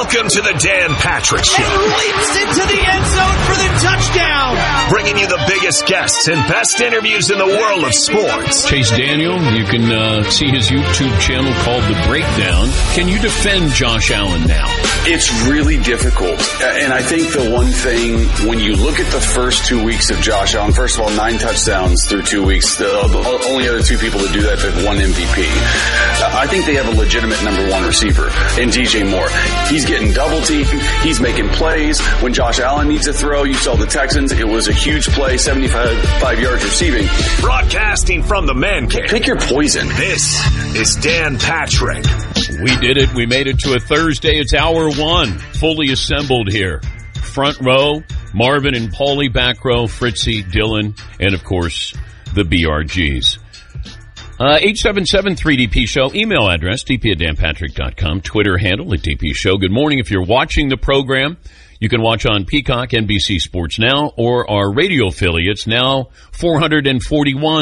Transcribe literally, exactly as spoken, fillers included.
Welcome to the Dan Patrick Show. And leaps into the end zone for the touchdown. Bringing you the biggest guests and best interviews in the world of sports. Chase Daniel, you can uh, see his YouTube channel called The Breakdown. Can you defend Josh Allen now? It's really difficult. And I think the one thing, when you look at the first two weeks of Josh Allen, first of all, nine touchdowns through two weeks. The, the only other two people to do that have won M V P. I think they have a legitimate number one receiver in D J Moore. He's getting double teamed. He's making plays. When Josh Allen needs to throw, you saw the Texans. It was a huge play, seventy-five yards receiving. Broadcasting from the man cave. Pick your poison. This is Dan Patrick. We did it. We made it to a Thursday. It's hour one. Fully assembled here. Front row, Marvin and Paulie. Back row, Fritzy, Dylan, and of course, the B R Gs. Uh, eight seven seven three D P Show. Email address, d p at dan patrick dot com. Twitter handle at D P Show. Good morning. If you're watching the program, you can watch on Peacock, N B C Sports Now, or our radio affiliates, now four forty-one